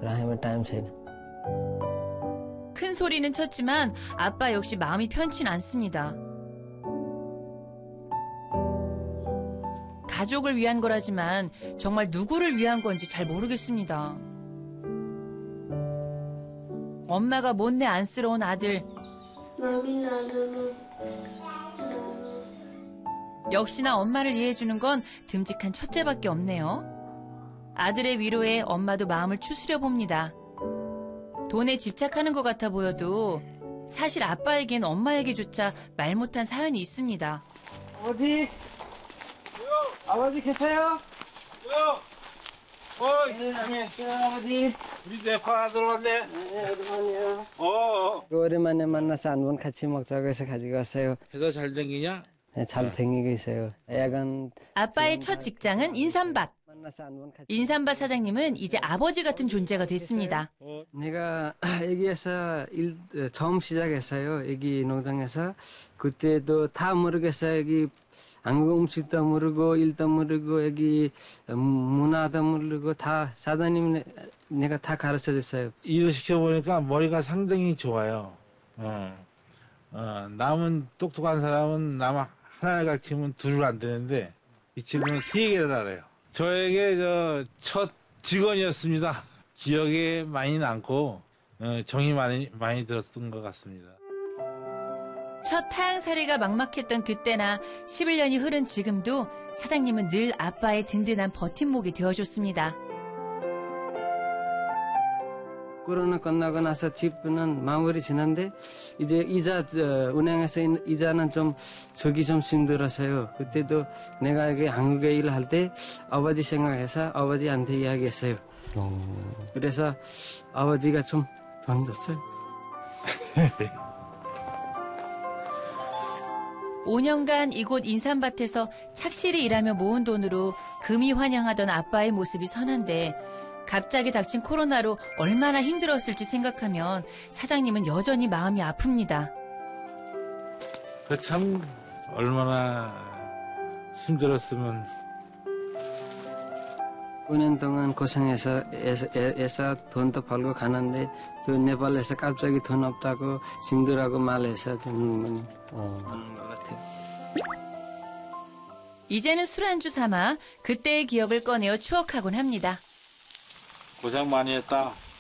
राखेमा टाइम छैन. 큰 소리는 쳤지만 아빠 역시 마음이 편치 않습니다. 가족을 위한 거라지만 정말 누구를 위한 건지 잘 모르겠습니다. 엄마가 못내 안쓰러운 아들. 역시나 엄마를 이해해주는 건 듬직한 첫째밖에 없네요. 아들의 위로에 엄마도 마음을 추스려 봅니다. 돈에 집착하는 것 같아 보여도 사실 아빠에겐 엄마에게조차 말 못한 사연이 있습니다. 아버지? 아버지 계세요? 어이, 네, 아버지. 우리 내파 들어왔네. 네, 오랜만이에요. 오랜만에 만나서 한 번 같이 먹자고 해서 가지고 왔어요. 회사 잘 댕기냐? 네, 잘 댕기고 있어요. 야간 아빠의 첫 직장은 인삼밭. 만나서 한 번 같이. 인삼밭 사장님은 이제 아버지 같은 존재가 됐습니다. 내가 여기에서 처음 시작했어요. 여기 농장에서. 그때도 다 모르겠어요. 여기 한국 음식도 모르고 일도 모르고 여기 문화도 모르고 다 사장님 내가 다 가르쳐줬어요. 일을 시켜보니까 머리가 상당히 좋아요. 남은 똑똑한 사람은 남 하나를 가르치면 둘을 안 되는데 이 친구는 3개를 알아요. 저에게 첫 직원이었습니다. 기억에 많이 남고 정이 많이 들었던 것 같습니다. 첫 타향살이가 막막했던 그때나 11년이 흐른 지금도 사장님은 늘 아빠의 든든한 버팀목이 되어줬습니다. 코로나 끝나고 나서 집은 마무리 지났는데 이제 이자 은행에서 이자는 좀 저기 좀 힘들었어요. 그때도 내가 여기 한국에 일할 때 아버지 생각해서 아버지한테 이야기했어요. 그래서 아버지가 좀 도와줬어요. 5년간 이곳 인삼밭에서 착실히 일하며 모은 돈으로 금이 환영하던 아빠의 모습이 선한데 갑자기 닥친 코로나로 얼마나 힘들었을지 생각하면 사장님은 여전히 마음이 아픕니다. 참 얼마나 힘들었으면. 5년 동안 고생해서 돈도 벌고 가는데 또 네팔에서 갑자기 돈 없다고 힘들하고 말해서 좀 하는 것 같아요. 이제는 술안주 삼아 그때의 기억을 꺼내어 추억하곤 합니다. 고생 많이 했다.